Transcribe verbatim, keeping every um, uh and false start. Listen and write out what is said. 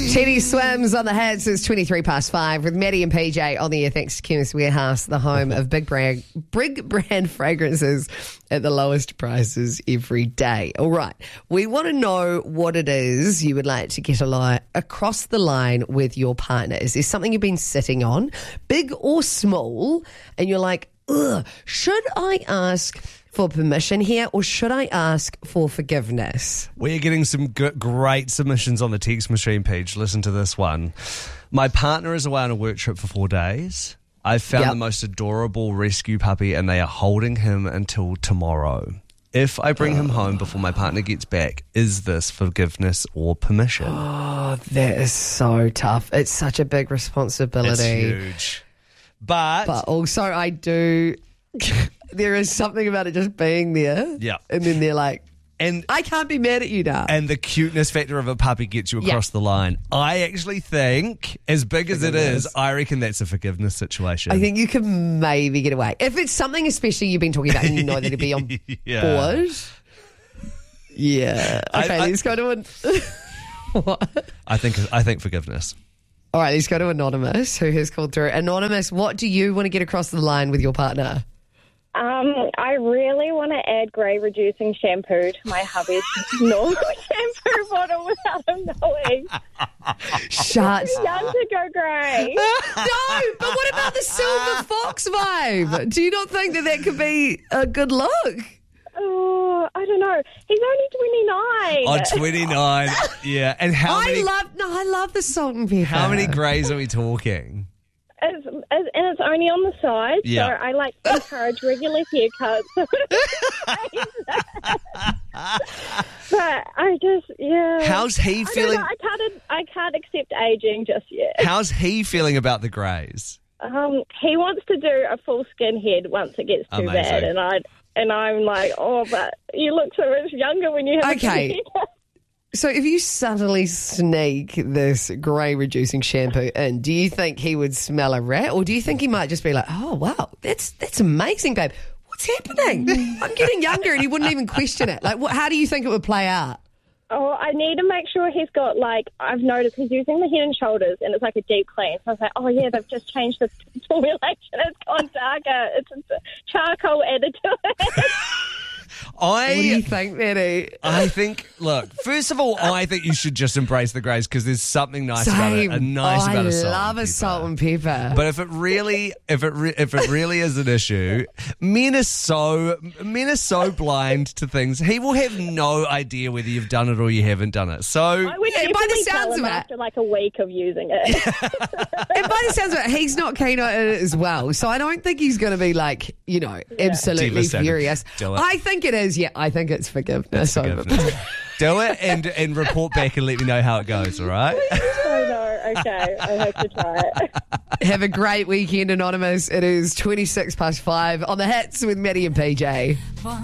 Teddy Swims on the Hits. It's twenty-three past five with Maddie and P J on the air. Thanks to Chemist Warehouse, the home of big brand, big brand fragrances at the lowest prices every day. All right. We want to know what it is you would like to get a line, across the line with your partner. Is there something you've been sitting on, big or small, and you're like, ugh, should I ask for permission here or should I ask for forgiveness? We're getting some g- great submissions on the text machine page. Listen to this one. My partner is away on a work trip for four days. I've found Yep. the most adorable rescue puppy and they are holding him until tomorrow. If I bring him home before my partner gets back, is this forgiveness or permission? Oh, that is so tough. It's such a big responsibility. It's huge. But, But also I do... there is something about it just being there. Yeah. And then they're like, and I can't be mad at you now. and the cuteness factor of a puppy gets you across Yeah. the line. I actually think, as big as it Forgiveness. is, I reckon that's a forgiveness situation. I think you could maybe get away. If it's something especially you've been talking about and you know that it'd be on Yeah. board. Yeah. I- Okay, I- let's go to an... What? I think I think forgiveness. All right, let's go to Anonymous, who has called through. Anonymous, what do you want to get across the line with your partner? Um, I really want to add grey reducing shampoo to my hubby's normal shampoo bottle without him knowing. Shut. Too young to go grey. No, but what about the silver fox vibe? Do you not think that that could be a good look? Oh, I don't know. He's only twenty-nine. On twenty-nine, yeah. And how I many love no, I love the salt and pepper. how many greys are we talking? It's, it's, and it's only on the side, Yeah. so I like encourage regular haircuts. But I just, yeah. How's he I don't feeling? know, I can't. I can't accept aging just yet. How's he feeling about the greys? Um, he wants to do a full skin head once it gets too Amazing. bad, and I and I'm like, oh, but you look so much younger when you have Okay. a skin haircut. So if you subtly sneak this grey reducing shampoo in, do you think he would smell a rat, or do you think he might just be like, oh wow, that's that's amazing, babe. What's happening? I'm getting younger, and he wouldn't even question it. Like, what, how do you think it would play out? Oh, I need to make sure he's got, like, I've noticed he's using the Head and Shoulders, and it's like a deep clean. So I was like, oh, yeah, they've just changed the formulation. It's gone darker. It's a charcoal added to it. What do you I think, Maddie? I think. Look, first of all, I think you should just embrace the greys because there's something nice about it. A Same. nice oh, about I a salt. love and a pepper. salt and pepper. But if it really, if it re- if it really is an issue, men are so men are so blind to things. He will have no idea whether you've done it or you haven't done it. So I would Yeah, by the definitely tell sounds him of it. after, like, a week of using it. And by the sounds of it, he's not keen on it as well. So I don't think he's going to be like, you know, absolutely Devastated. furious. Do it. I think it is. Yeah, I think it's forgiveness. over- forgiveness. Do it and and report back and let me know how it goes. All right. Oh, no. Okay. I hope to try it. Have a great weekend, Anonymous. It is twenty-six past five on the Hits with Maddie and P J.